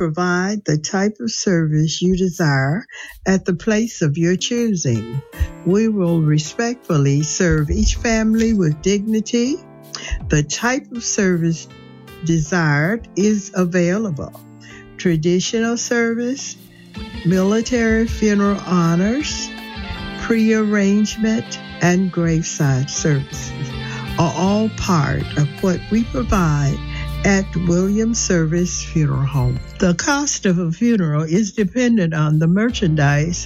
provide the type of service you desire at the place of your choosing. We will respectfully serve each family with dignity. The type of service desired is available. Traditional service, military funeral honors, pre-arrangement, and graveside services are all part of what we provide at Williams Service Funeral Home. The cost of a funeral is dependent on the merchandise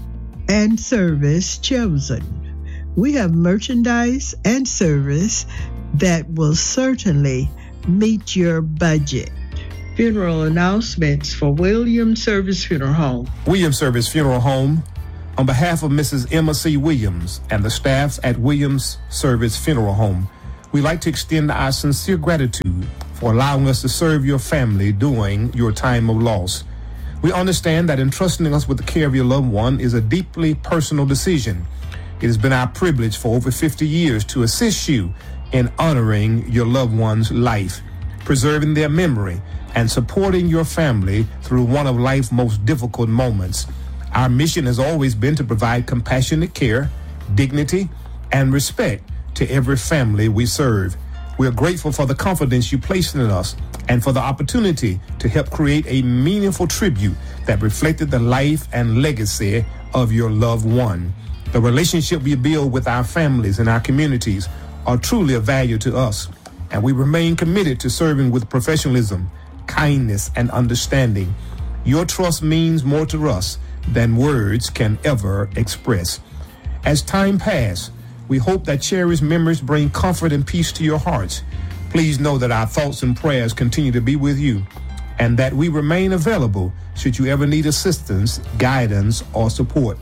and service chosen. We have merchandise and service that will certainly meet your budget. Funeral announcements for Williams Service Funeral Home. Williams Service Funeral Home, on behalf of Mrs. Emma C. Williams and the staff at Williams Service Funeral Home, we'd like to extend our sincere gratitude for allowing us to serve your family during your time of loss. We understand that entrusting us with the care of your loved one is a deeply personal decision. It has been our privilege for over 50 years to assist you in honoring your loved one's life, preserving their memory, and supporting your family through one of life's most difficult moments. Our mission has always been to provide compassionate care, dignity, and respect to every family we serve. We are grateful for the confidence you placed in us and for the opportunity to help create a meaningful tribute that reflected the life and legacy of your loved one. The relationship we build with our families and our communities are truly of value to us, and we remain committed to serving with professionalism, kindness, and understanding. Your trust means more to us than words can ever express. As time passes, we hope that cherished memories bring comfort and peace to your hearts. Please know that our thoughts and prayers continue to be with you, and that we remain available should you ever need assistance, guidance, or support.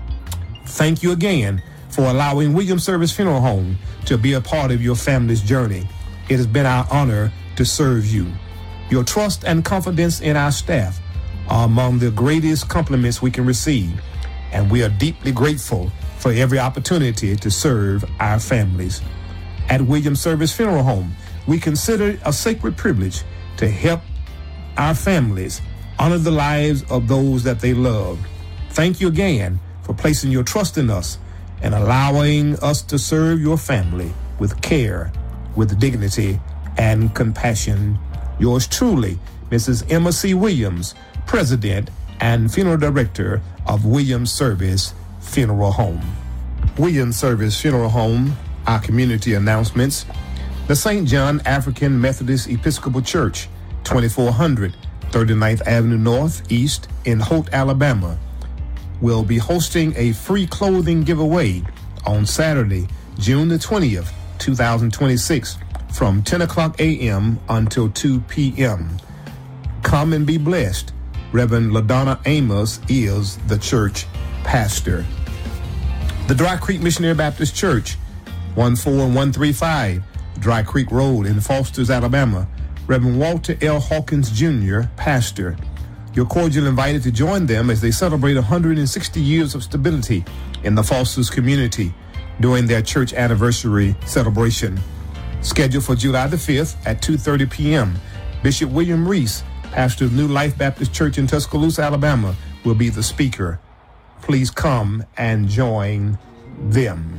Thank you again for allowing Williams Service Funeral Home to be a part of your family's journey. It has been our honor to serve you. Your trust and confidence in our staff are among the greatest compliments we can receive, and we are deeply grateful for every opportunity to serve our families. At Williams Service Funeral Home, we consider it a sacred privilege to help our families honor the lives of those that they love. Thank you again for placing your trust in us and allowing us to serve your family with care, with dignity, and compassion. Yours truly, Mrs. Emma C. Williams, President and Funeral Director of Williams Service Funeral Home. Williams Service Funeral Home, our community announcements. The St. John African Methodist Episcopal Church, 2400 39th Avenue Northeast in Holt, Alabama, will be hosting a free clothing giveaway on Saturday, June the 20th, 2026, from 10 o'clock a.m. until 2 p.m. Come and be blessed. Reverend LaDonna Amos is the church pastor. The Dry Creek Missionary Baptist Church, 14135 Dry Creek Road in Fosters, Alabama. Reverend Walter L. Hawkins Jr., pastor. You're cordially invited to join them as they celebrate 160 years of stability in the Fosters community during their church anniversary celebration. Scheduled for July the 5th at 2:30 p.m., Bishop William Reese, pastor of New Life Baptist Church in Tuscaloosa, Alabama, will be the speaker. Please come and join them.